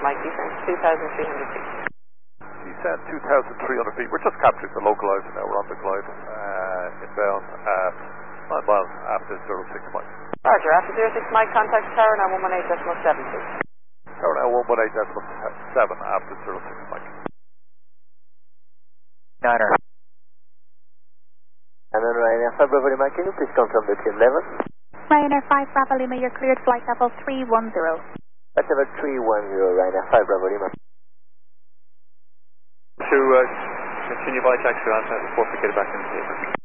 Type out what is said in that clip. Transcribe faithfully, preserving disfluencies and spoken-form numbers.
Mike, descent two thousand three hundred feet. Descent two thousand three hundred feet. We're just capturing the localizer now. We're on the glide uh, inbound at nine miles after zero six Mike. Roger, after zero six Mike, contact tower now one one eight decimal seven, please. Tower now one one eight decimal seven after zero six Mike. Niner. And then Ryanair five Bravo Lima, can you please confirm the clean level? Ryanair five Bravo Lima, you're cleared flight level three one zero. Flight level three one zero, Ryanair five Bravo Lima. To uh, continue by taxi on four, get it back in the